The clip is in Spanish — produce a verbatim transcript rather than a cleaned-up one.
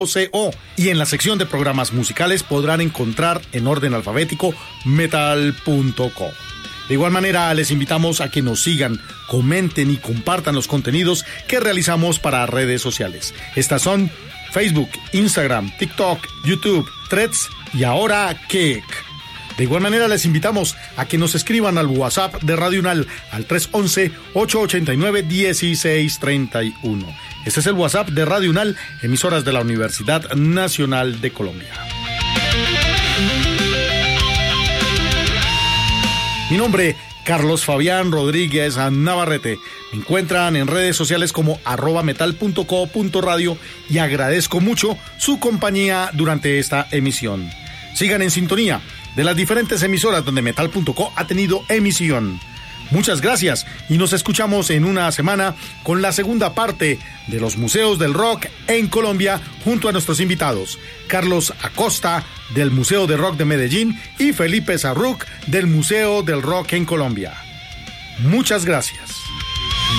Co. Y en la sección de programas musicales podrán encontrar en orden alfabético metal punto co. De igual manera, les invitamos a que nos sigan, comenten y compartan los contenidos que realizamos para redes sociales. Estas son Facebook, Instagram, TikTok, YouTube, Threads y ahora Kik. De igual manera, les invitamos a que nos escriban al WhatsApp de Radio Unal al tres once, ocho ochenta y nueve, dieciséis treinta y uno. Este es el WhatsApp de Radio Unal, emisoras de la Universidad Nacional de Colombia. Mi nombre, Carlos Fabián Rodríguez Navarrete. Me encuentran en redes sociales como arroba metal punto co punto radio y agradezco mucho su compañía durante esta emisión. Sigan en sintonía de las diferentes emisoras donde metal punto co ha tenido emisión. Muchas gracias y nos escuchamos en una semana con la segunda parte de los museos del rock en Colombia junto a nuestros invitados, Carlos Acosta del Museo de Rock de Medellín y Felipe Sarruc del Museo del Rock en Colombia. Muchas gracias.